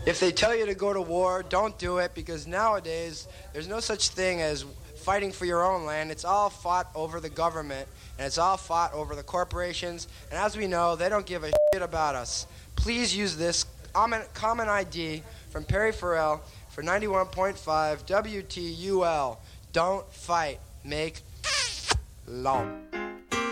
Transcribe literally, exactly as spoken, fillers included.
If they tell you to go to war, don't do it, because nowadays there's no such thing as fighting for your own land. It's all fought over the government, and it's all fought over the corporations, and as we know, they don't give a shit about us. Please use this common I D from Perry Farrell for ninety-one point five W T U L. Don't fight. Make law.